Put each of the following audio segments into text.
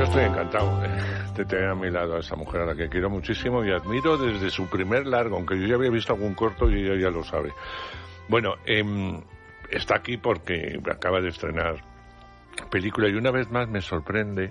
estoy encantado de tener a mi lado a esa mujer a la que quiero muchísimo y admiro desde su primer largo, aunque yo ya había visto algún corto y ella ya lo sabe. Bueno, está aquí porque acaba de estrenar película y una vez más me sorprende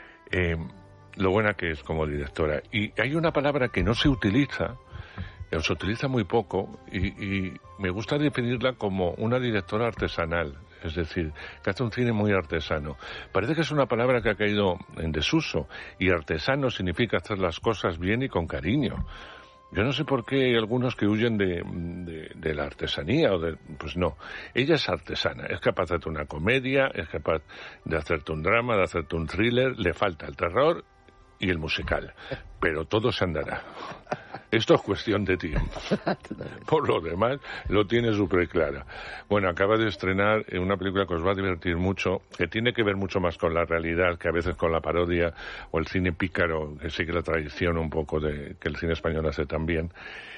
lo buena que es como directora. Y hay una palabra que no se utiliza, o se utiliza muy poco, y me gusta definirla como una directora artesanal. Es decir, que hace un cine muy artesano. Parece que es una palabra que ha caído en desuso, y artesano significa hacer las cosas bien y con cariño. Yo no sé por qué hay algunos que huyen de la artesanía, pues no. Ella es artesana, es capaz de hacerte una comedia, es capaz de hacerte un drama, de hacerte un thriller, le falta el terror y el musical, pero todo se andará. Esto es cuestión de tiempo. Por lo demás, lo tiene súper clara. Bueno, acaba de estrenar una película que os va a divertir mucho, que tiene que ver mucho más con la realidad que a veces con la parodia o el cine pícaro, que sigue la tradición un poco de que el cine español hace también,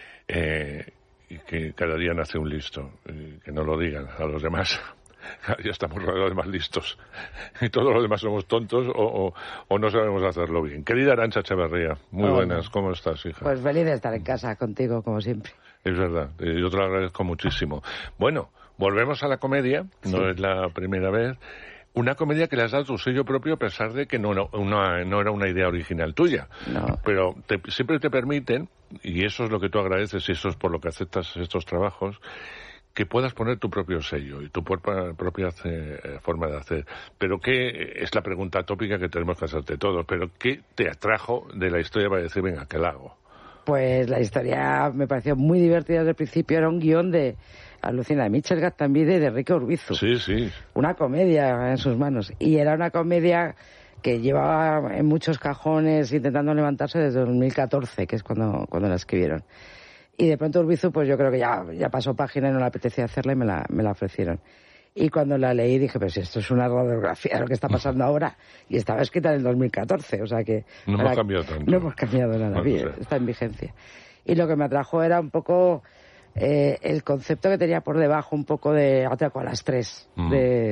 y que cada día nace un listo, que no lo digan a los demás. Ya estamos rodeados de más listos y todos los demás somos tontos o no sabemos hacerlo bien. Querida Arantxa Echeverría, muy buenas, ¿cómo estás, hija? Pues feliz de estar en casa contigo, como siempre. Es verdad, yo te lo agradezco muchísimo. Bueno, volvemos a la comedia, no es la primera vez. Una comedia que le has dado tu sello propio a pesar de que no era una idea original tuya. No. Pero siempre te permiten, y eso es lo que tú agradeces y eso es por lo que aceptas estos trabajos, que puedas poner tu propio sello y tu propia forma de hacer. Pero ¿qué es la pregunta tópica que tenemos que hacerte todos? ¿Pero qué te atrajo de la historia para decir, venga, que la hago? Pues la historia me pareció muy divertida desde el principio. Era un guión de Alucina, de Michel Gaztambide y de Enrique Urbizu. Sí, sí. Una comedia en sus manos. Y era una comedia que llevaba en muchos cajones intentando levantarse desde 2014, que es cuando la escribieron. Y de pronto Urbizu, pues yo creo que ya pasó página y no le apetecía hacerla y me la ofrecieron. Y cuando la leí dije, pues esto es una radiografía de lo que está pasando ahora. Y estaba escrita en el 2014, o sea que... No hemos cambiado tanto. No hemos cambiado nada, bien, está en vigencia. Y lo que me atrajo era un poco el concepto que tenía por debajo, un poco de Atraco a las 3,